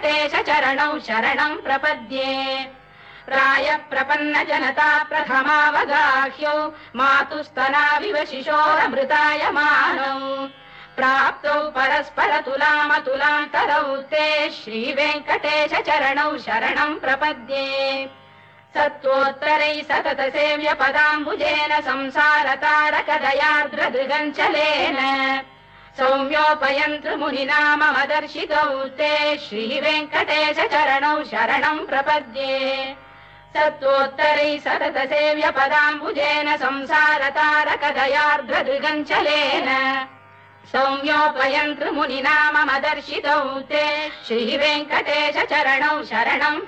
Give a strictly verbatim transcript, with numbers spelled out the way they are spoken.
वेङ्कटेश चरणौ शरणं प्रपद्ये प्राय प्रपन्न जनता प्रथमावगाह्यौ मातुस्तनाविव शिशोरमृतायमानौ प्राप्तौ परस्पर तुलामतुलान्तरौ ते श्रीवेङ्कटेश चरणौ शरणं प्रपद्ये सत्त्वोत्तरै सतत सेव्य पदाम्बुजेन संसारतारकदयार्द्रदृगञ्चलेन सौम्योपयन्तृ मुनिना मम दर्शितौ ते श्रीवेङ्कटेश चरणौ शरणं प्रपद्ये सत्त्वोत्तरै सतत सेव्य पदाम्बुजेन संसारतारकदयार्द्रदृगञ्चलेन सौम्योपयन्तृ मुनिना मम दर्शितौ ते श्रीवेङ्कटेश चरणौ शरणं